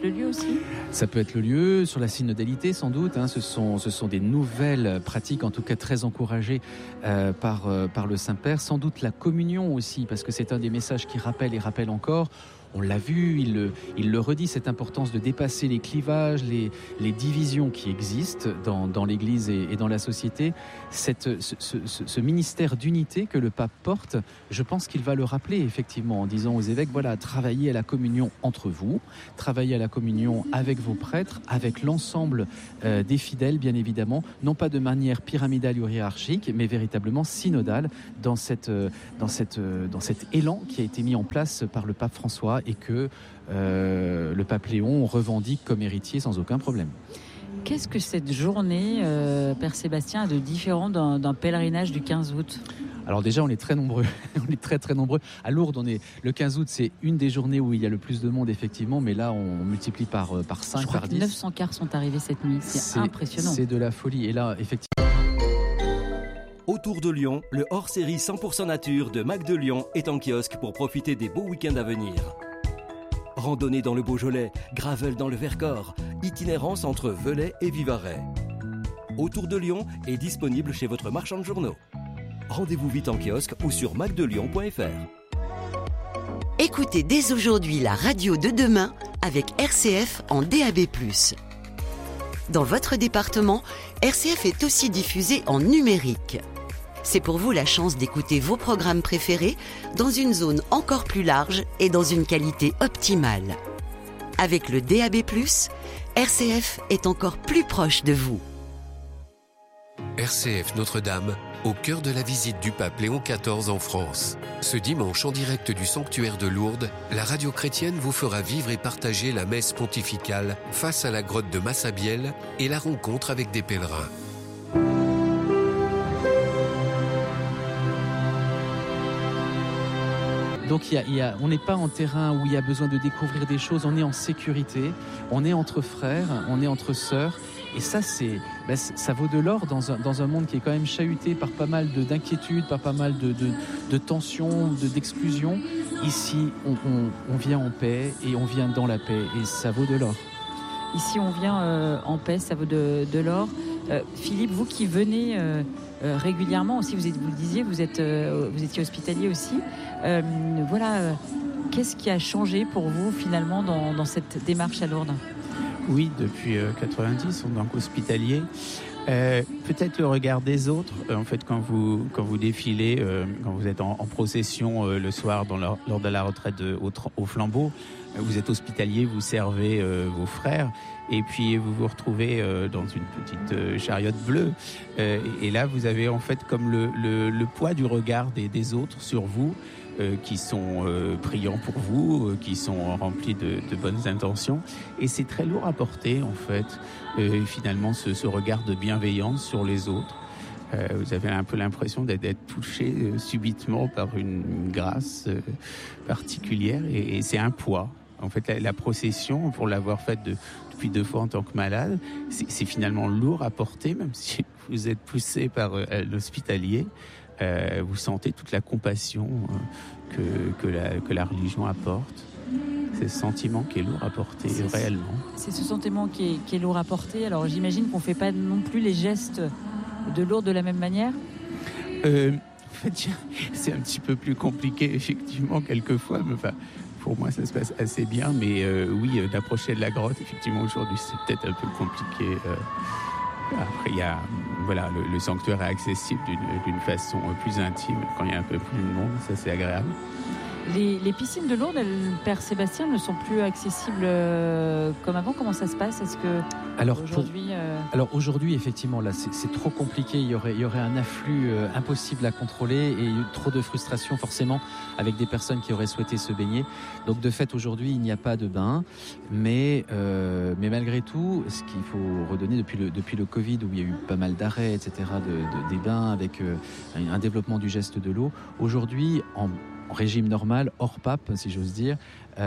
le lieu aussi ? Ça peut être le lieu, sur la synodalité sans doute. Ce sont des nouvelles pratiques, en tout cas très encouragées par le Saint-Père. Sans doute la communion aussi, parce que c'est un des messages qui rappelle et rappelle encore. On l'a vu, il le redit, cette importance de dépasser les clivages, les divisions qui existent dans l'Église et dans la société. Ce ministère d'unité que le pape porte, je pense qu'il va le rappeler effectivement en disant aux évêques, voilà, travaillez à la communion entre vous, travaillez à la communion avec vos prêtres, avec l'ensemble des fidèles bien évidemment, non pas de manière pyramidale ou hiérarchique, mais véritablement synodale dans cet élan qui a été mis en place par le pape François et que le pape Léon revendique comme héritier sans aucun problème. Qu'est-ce que cette journée, Père Sébastien, a de différent d'un pèlerinage du 15 août ? Alors déjà, on est très nombreux. On est très très nombreux. À Lourdes, le 15 août, c'est une des journées où il y a le plus de monde, effectivement. Mais là, on multiplie par 5, Je crois par que 10. 900 cars sont arrivés cette nuit. C'est impressionnant. C'est de la folie. Et là, effectivement... Autour de Lyon, le hors-série 100% nature de Mac de Lyon est en kiosque pour profiter des beaux week-ends à venir. Randonnée dans le Beaujolais, gravel dans le Vercors, itinérance entre Velay et Vivarais. Autour de Lyon est disponible chez votre marchand de journaux. Rendez-vous vite en kiosque ou sur macdelyon.fr. Écoutez dès aujourd'hui la radio de demain avec RCF en DAB+. Dans votre département, RCF est aussi diffusé en numérique. C'est pour vous la chance d'écouter vos programmes préférés dans une zone encore plus large et dans une qualité optimale. Avec le DAB+, RCF est encore plus proche de vous. RCF Notre-Dame, au cœur de la visite du pape Léon XIV en France. Ce dimanche, en direct du sanctuaire de Lourdes, la radio chrétienne vous fera vivre et partager la messe pontificale face à la grotte de Massabielle et la rencontre avec des pèlerins. Donc on n'est pas en terrain où il y a besoin de découvrir des choses, on est en sécurité, on est entre frères, on est entre sœurs. Et ça, ça vaut de l'or dans un monde qui est quand même chahuté par pas mal d'inquiétudes, par pas mal de tensions, d'exclusions. Ici, on vient en paix et on vient dans la paix et ça vaut de l'or. Ici, on vient en paix, ça vaut de l'or. Philippe, vous qui venez régulièrement aussi, vous le disiez, vous étiez hospitalier aussi. Qu'est-ce qui a changé pour vous finalement dans cette démarche à Lourdes ? Oui, depuis 90, on est donc hospitalier. Peut-être le regard des autres. En fait, quand vous défilez, quand vous êtes en procession le soir lors de la retraite au flambeau, vous êtes hospitalier, vous servez vos frères, et puis vous vous retrouvez dans une petite chariote bleue. Et là, vous avez en fait comme le poids du regard des autres sur vous, qui sont priants pour vous, qui sont remplis de bonnes intentions. Et c'est très lourd à porter, en fait, finalement, ce regard de bienveillance sur les autres. Vous avez un peu l'impression d'être touché subitement par une grâce particulière. Et c'est un poids. En fait, la procession, pour l'avoir faite depuis 2 fois en tant que malade, c'est finalement lourd à porter, même si vous êtes poussé par l'hospitalier. Vous sentez toute la compassion que la religion apporte. C'est ce sentiment qui est lourd à porter réellement. C'est ce sentiment qui est lourd à porter. Alors j'imagine qu'on ne fait pas non plus les gestes de Lourdes de la même manière. En fait, c'est un petit peu plus compliqué effectivement quelquefois. Mais enfin, pour moi, ça se passe assez bien. Mais oui, d'approcher de la grotte, effectivement, aujourd'hui, c'est peut-être un peu compliqué. Après, il y a, le sanctuaire est accessible d'une façon plus intime quand il y a un peu plus de monde. Ça, c'est agréable. Les piscines de Lourdes, Père Sébastien, ne sont plus accessibles comme avant. Comment ça se passe ? Est-ce que aujourd'hui, effectivement, là, c'est trop compliqué. Il y aurait un afflux impossible à contrôler et trop de frustration forcément avec des personnes qui auraient souhaité se baigner. Donc, de fait, aujourd'hui, il n'y a pas de bain, mais malgré tout, ce qu'il faut redonner depuis le Covid, où il y a eu pas mal d'arrêts, etc., des bains avec un développement du geste de l'eau. Aujourd'hui, en régime normal, hors pape, si j'ose dire,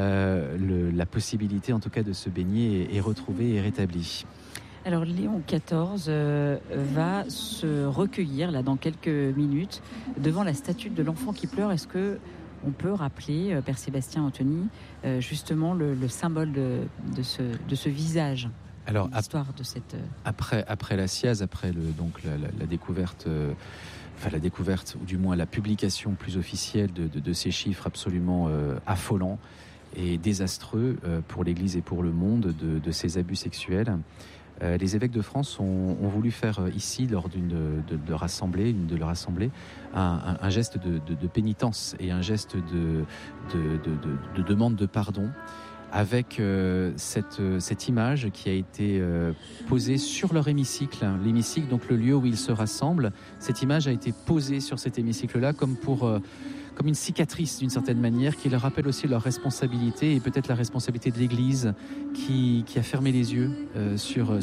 la possibilité en tout cas de se baigner est retrouvée et rétablie. Alors Léon XIV va se recueillir là dans quelques minutes devant la statue de l'enfant qui pleure. Est-ce que on peut rappeler, Père Sébastien Anthony, justement le symbole de ce visage. Alors, l'histoire de cette... Après la SIAZ, après la découverte... la découverte, ou du moins la publication plus officielle de ces chiffres absolument affolants et désastreux pour l'Église et pour le monde de ces abus sexuels, les évêques de France ont voulu faire ici, lors de leur assemblée, un geste de pénitence et un geste de demande de pardon, avec cette image qui a été posée sur leur hémicycle, l'hémicycle, donc le lieu où ils se rassemblent. Cette image a été posée sur cet hémicycle-là comme une cicatrice d'une certaine manière, qui leur rappelle aussi leur responsabilité et peut-être la responsabilité de l'Église qui a fermé les yeux sur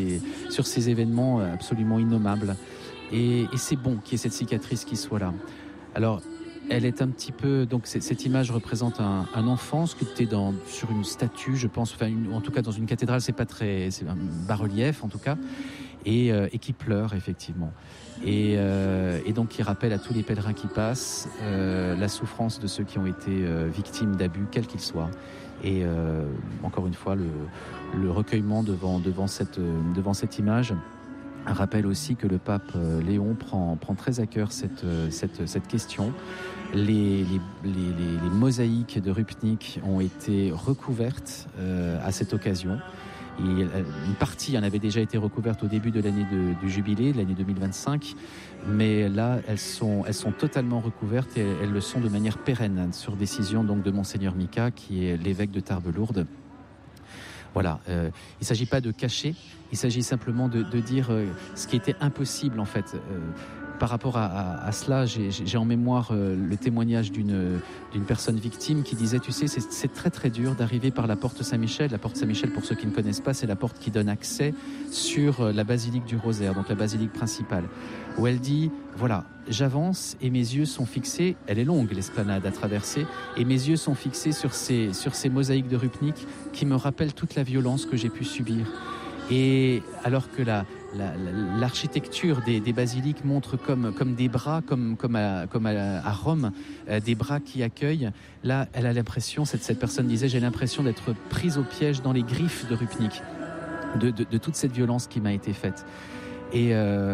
ces événements absolument innommables. Et c'est bon qu'il y ait cette cicatrice qui soit là. Alors, elle est un petit peu... Donc cette image représente un enfant sculpté sur une statue, je pense, en tout cas dans une cathédrale, c'est un bas-relief en tout cas, et qui pleure effectivement. Et donc qui rappelle à tous les pèlerins qui passent la souffrance de ceux qui ont été victimes d'abus, quels qu'ils soient. Et encore une fois, le recueillement devant cette image rappelle aussi que le pape Léon prend très à cœur cette question. Les mosaïques de Rupnik ont été recouvertes à cette occasion. Et une partie en avait déjà été recouverte au début de l'année du jubilé, de l'année 2025, mais là elles sont totalement recouvertes et elles le sont de manière pérenne, sur décision donc de Monseigneur Mika, qui est l'évêque de Tarbes-Lourdes. Voilà, il ne s'agit pas de cacher, il s'agit simplement de dire ce qui était impossible en fait. Par rapport à cela, j'ai en mémoire le témoignage d'une personne victime qui disait, tu sais, c'est très très dur d'arriver par la porte Saint-Michel. La porte Saint-Michel, pour ceux qui ne connaissent pas, c'est la porte qui donne accès sur la basilique du Rosaire, donc la basilique principale, où elle dit, voilà, j'avance et mes yeux sont fixés, elle est longue l'esplanade à traverser, et mes yeux sont fixés sur ces mosaïques de Rupnik qui me rappellent toute la violence que j'ai pu subir. Et alors que l'architecture des basiliques montre comme des bras, comme à Rome, des bras qui accueillent, là, elle a l'impression, cette personne disait, j'ai l'impression d'être prise au piège dans les griffes de Rupnik, de toute cette violence qui m'a été faite. Et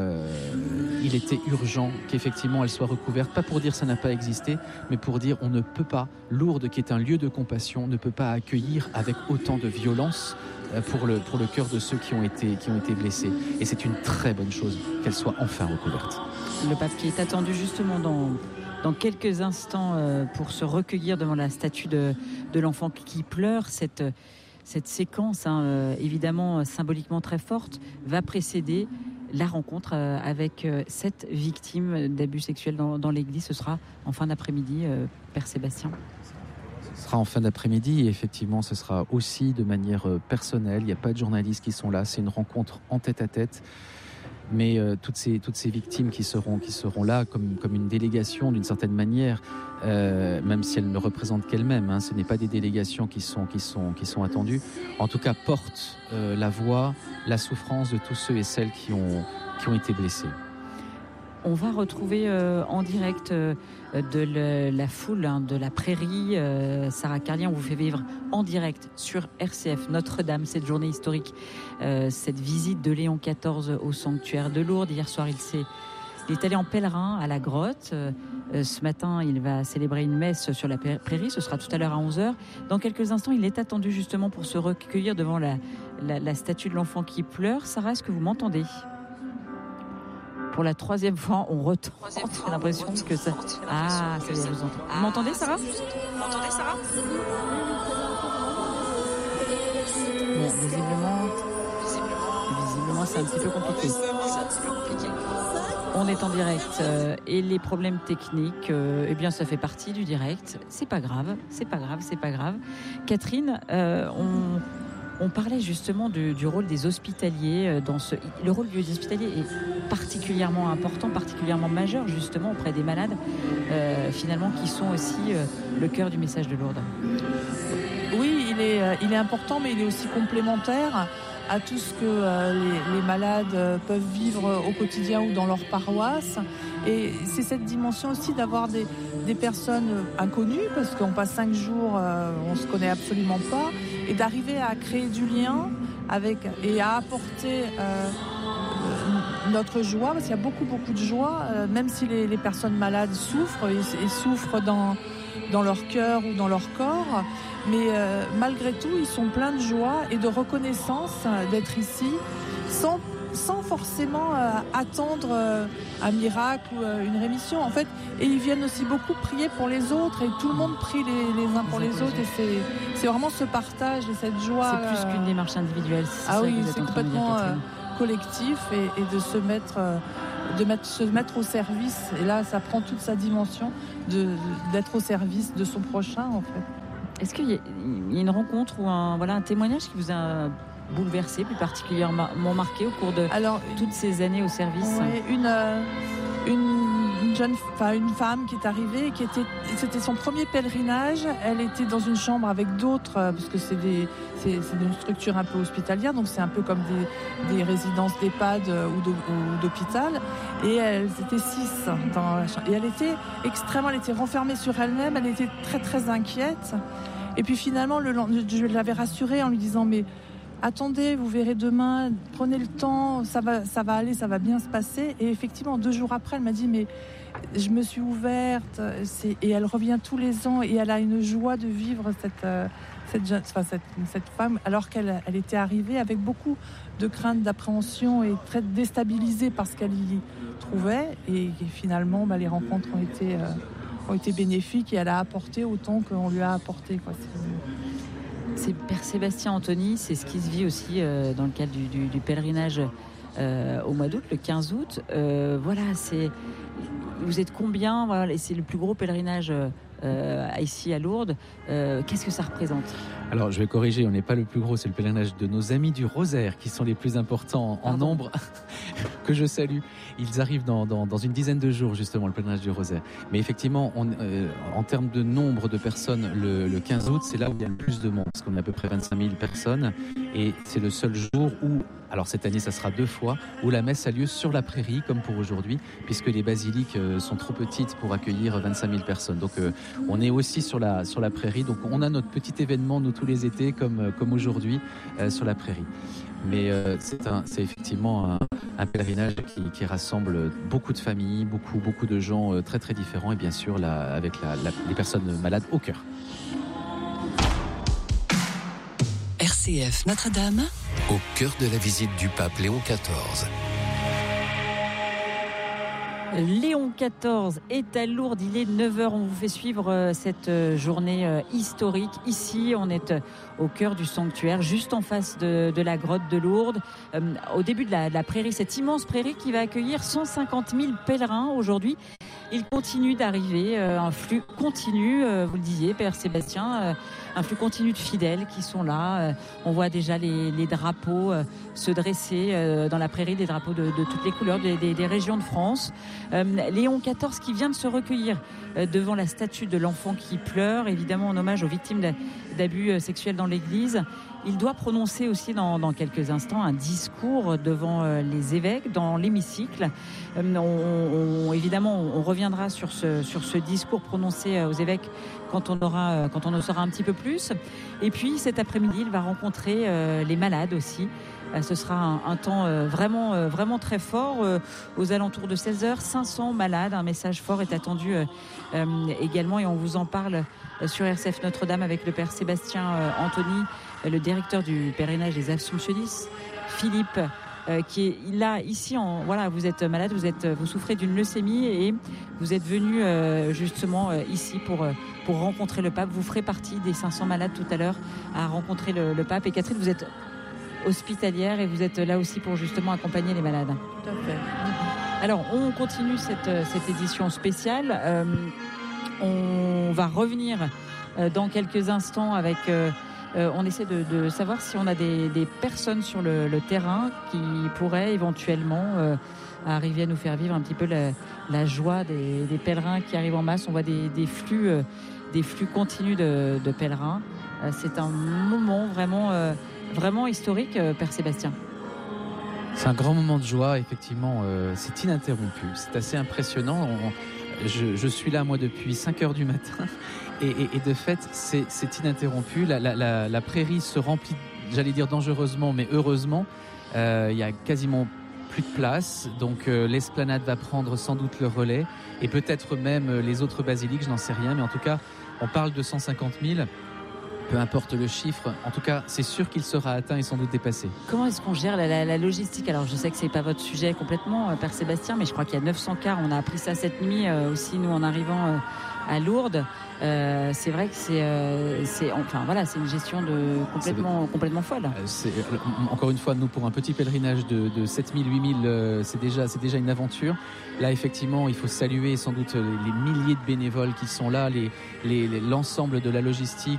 il était urgent qu'effectivement elle soit recouverte, pas pour dire ça n'a pas existé, mais pour dire on ne peut pas, Lourdes qui est un lieu de compassion, ne peut pas accueillir avec autant de violence pour le cœur de ceux qui ont été blessés. Et c'est une très bonne chose qu'elle soit enfin recouverte. Le pape qui est attendu justement dans quelques instants pour se recueillir devant la statue de l'enfant qui pleure, cette séquence, évidemment symboliquement très forte, va précéder la rencontre avec 7 victimes d'abus sexuels dans l'église. Ce sera en fin d'après-midi, Père Sébastien. Ce sera en fin d'après-midi et effectivement ce sera aussi de manière personnelle. Il n'y a pas de journalistes qui sont là, c'est une rencontre en tête-à-tête. Mais toutes ces victimes qui seront là comme une délégation d'une certaine manière, même si elles ne représentent qu'elles-mêmes, ce n'est pas des délégations qui sont attendues, en tout cas portent la voix, la souffrance de tous ceux et celles qui ont été blessés. On va retrouver en direct de la foule de la prairie. Sarah Carlien, on vous fait vivre en direct sur RCF Notre-Dame cette journée historique, cette visite de Léon XIV au sanctuaire de Lourdes. Hier soir, il est allé en pèlerin à la grotte. Ce matin, il va célébrer une messe sur la prairie. Ce sera tout à l'heure à 11h. Dans quelques instants, il est attendu justement pour se recueillir devant la statue de l'enfant qui pleure. Sarah, est-ce que vous m'entendez ? Pour la 3e fois, on retente. J'ai l'impression que ça... Ah, ça y est, je vous entends. Vous m'entendez, Sarah ? Bon, visiblement, c'est un petit peu compliqué. On est en direct et les problèmes techniques, eh bien, ça fait partie du direct. C'est pas grave. Catherine, on parlait justement du rôle des hospitaliers le rôle des hospitaliers est particulièrement important, particulièrement majeur justement auprès des malades, finalement, qui sont aussi le cœur du message de Lourdes. Oui, il est important, mais il est aussi complémentaire. à tout ce que les malades peuvent vivre au quotidien ou dans leur paroisse. Et c'est cette dimension aussi d'avoir des personnes inconnues, parce qu'on passe 5 jours, on ne se connaît absolument pas, et d'arriver à créer du lien et à apporter notre joie, parce qu'il y a beaucoup de joie, même si les personnes malades souffrent, et souffrent dans leur cœur ou dans leur corps, mais malgré tout, ils sont pleins de joie et de reconnaissance d'être ici, sans forcément attendre un miracle ou une rémission. En fait, et ils viennent aussi beaucoup prier pour les autres, et tout le monde prie les uns pour les autres, et c'est vraiment ce partage et cette joie. C'est plus qu'une démarche individuelle. C'est complètement collectif, et de se mettre au service. Et là, ça prend toute sa dimension d'être au service de son prochain, en fait. Est-ce qu'il y a une rencontre ou un témoignage qui vous a bouleversé, plus particulièrement marqué au cours de toutes ces années au service? Oui, une femme qui est arrivée, c'était son premier pèlerinage. Elle était dans une chambre avec d'autres, parce que c'est une structure un peu hospitalière, donc c'est un peu comme des résidences d'EHPAD ou d'hôpital. Et elles étaient 6 dans la chambre. Et elle était renfermée sur elle-même. Elle était très très inquiète. Et puis finalement, je l'avais rassurée en lui disant, mais attendez, vous verrez demain, prenez le temps, ça va aller, ça va bien se passer. Et effectivement, 2 jours après, elle m'a dit, mais je me suis ouverte, et elle revient tous les ans, et elle a une joie de vivre cette femme, alors qu'elle était arrivée avec beaucoup de crainte, d'appréhension, et très déstabilisée par ce qu'elle y trouvait. Et finalement, les rencontres ont été bénéfiques, et elle a apporté autant qu'on lui a apporté, quoi. C'est Père Sébastien Antony, c'est ce qui se vit aussi dans le cadre du pèlerinage au mois d'août, le 15 août. Vous êtes combien? C'est le plus gros pèlerinage ici à Lourdes. Qu'est-ce que ça représente? Alors, je vais corriger, on n'est pas le plus gros, c'est le pèlerinage de nos amis du Rosaire qui sont les plus importants en nombre, que je salue. Ils arrivent dans une dizaine de jours, justement, le pèlerinage du Rosaire. Mais effectivement, en termes de nombre de personnes, le 15 août, c'est là où il y a le plus de monde, parce qu'on a à peu près 25 000 personnes. Et c'est le seul jour où, alors cette année, ça sera 2 fois, où la messe a lieu sur la prairie, comme pour aujourd'hui, puisque les basiliques sont trop petites pour accueillir 25 000 personnes. Donc, on est aussi sur la prairie. Donc, on a notre petit événement, nous, tous les étés, comme aujourd'hui, sur la prairie. Mais c'est effectivement un pèlerinage qui rassemble beaucoup de familles, beaucoup de gens très très différents, et bien sûr avec les personnes malades au cœur. RCF Notre-Dame, au cœur de la visite du pape Léon XIV. Léon XIV est à Lourdes, il est 9h, on vous fait suivre cette journée historique. Ici, on est au cœur du sanctuaire, juste en face de la grotte de Lourdes, au début de la prairie, cette immense prairie qui va accueillir 150 000 pèlerins aujourd'hui. Il continue d'arriver, un flux continu, vous le disiez, Père Sébastien, un flux continu de fidèles qui sont là. On voit déjà les drapeaux se dresser dans la prairie, des drapeaux de toutes les couleurs des régions de France. Léon XIV qui vient de se recueillir devant la statue de l'enfant qui pleure, évidemment en hommage aux victimes d'abus sexuels dans l'église. Il doit prononcer aussi dans quelques instants un discours devant les évêques dans l'hémicycle. Évidemment, on reviendra sur ce discours prononcé aux évêques quand on en saura un petit peu plus. Et puis cet après-midi, il va rencontrer les malades aussi. Ce sera un temps vraiment très fort. Aux alentours de 16h, 500 malades. Un message fort est attendu également, et on vous en parle sur RCF Notre-Dame avec le Père Sébastien Antony, le directeur du pèlerinage des Assomptionnistes, Philippe, qui est là ici. Vous êtes malade, vous souffrez d'une leucémie, et vous êtes venu justement ici pour rencontrer le pape. Vous ferez partie des 500 malades tout à l'heure à rencontrer le pape. Et Catherine, vous êtes hospitalière et vous êtes là aussi pour justement accompagner les malades. Tout à fait. Alors, on continue cette édition spéciale. On va revenir dans quelques instants avec... on essaie de savoir si on a des personnes sur le terrain qui pourraient éventuellement arriver à nous faire vivre un petit peu la joie des pèlerins qui arrivent en masse. On voit des flux continus de pèlerins. C'est un moment vraiment vraiment historique, Père Sébastien. C'est un grand moment de joie, effectivement, c'est ininterrompu, c'est assez impressionnant. Je suis là, moi, depuis 5h du matin, et de fait, c'est ininterrompu. La prairie se remplit, j'allais dire dangereusement, mais heureusement. Il y a quasiment plus de place, donc l'esplanade va prendre sans doute le relais, et peut-être même les autres basiliques, je n'en sais rien, mais en tout cas, on parle de 150 000. Peu importe le chiffre, en tout cas, c'est sûr qu'il sera atteint et sans doute dépassé. Comment est-ce qu'on gère la logistique ? Alors, je sais que c'est pas votre sujet complètement, Père Sébastien, mais je crois qu'il y a 900 cars. On a appris ça cette nuit aussi, nous, en arrivant à Lourdes. C'est vrai que c'est une gestion complètement folle. Encore une fois, nous, pour un petit pèlerinage de 7 000, 8 000, c'est déjà une aventure. Là, effectivement, il faut saluer sans doute les milliers de bénévoles qui sont là, l'ensemble de la logistique.